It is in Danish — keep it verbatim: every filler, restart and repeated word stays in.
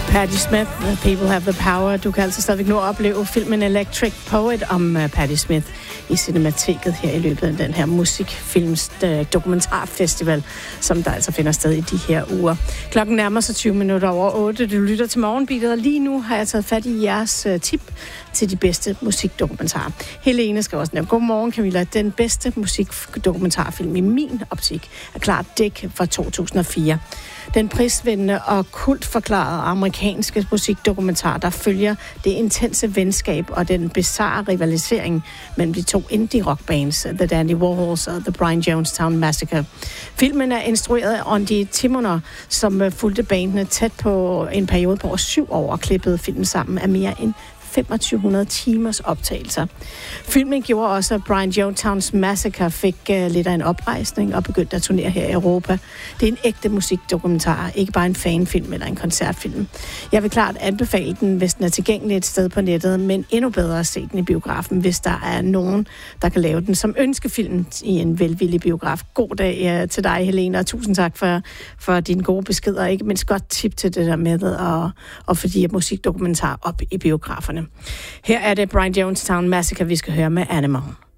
Patti Smith, The People Have the Power. Du kan altså stadigvæk nu opleve filmen Electric Poet om uh, Patti Smith i Cinemateket her i løbet af den her musikfilms uh, dokumentarfestival, som der altså finder sted i de her uger. Klokken nærmer sig tyve minutter over otte. Du lytter til Morgenbeatet, og lige nu har jeg taget fat i jeres uh, tip til de bedste musikdokumentarer. Helene skal også nævne, godmorgen Camilla, den bedste musikdokumentarfilm i min optik er klart Dick fra to tusind og fire. Den prisvindende og kultforklarede amerikanske musikdokumentar, der følger det intense venskab og den bizarre rivalisering mellem de to indie-rockbands, The Dandy Warhols og The Brian Jonestown Massacre. Filmen er instrueret af Andy Timoner, som fulgte bandene tæt på en periode på over syv år og klippede filmen sammen af mere end femogtyve hundrede timers optagelser. Filmen gjorde også, at Brian Jonestowns Massacre fik uh, lidt af en oprejsning og begyndte at turnere her i Europa. Det er en ægte musikdokumentar, ikke bare en fanfilm eller en koncertfilm. Jeg vil klart anbefale den, hvis den er tilgængelig et sted på nettet, men endnu bedre at se den i biografen, hvis der er nogen, der kan lave den som ønskefilm i en velvillig biograf. God dag uh, til dig, Helene, og tusind tak for, for dine gode beskeder, ikke mindst godt tip til det der med, og, og fordi at musikdokumentar op i biograferne. Her er det Brian Jonestown Massacre, vi skal høre med Animal.